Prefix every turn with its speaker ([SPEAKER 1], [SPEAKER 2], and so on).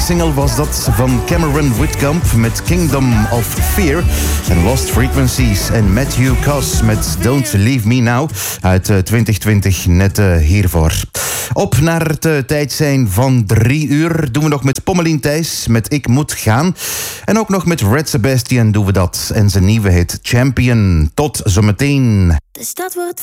[SPEAKER 1] single was dat van Cameron Whitcomb met Kingdom of Fear. En Lost Frequencies en Matthew Koss met Don't Leave Me Now uit 2020 net hiervoor. Op naar het tijd zijn van 3 uur doen we nog met Pommelien Thijs met Ik Moet Gaan. En ook nog met Red Sebastian doen we dat. En zijn nieuwe hit Champion. Tot zometeen.
[SPEAKER 2] De stad wordt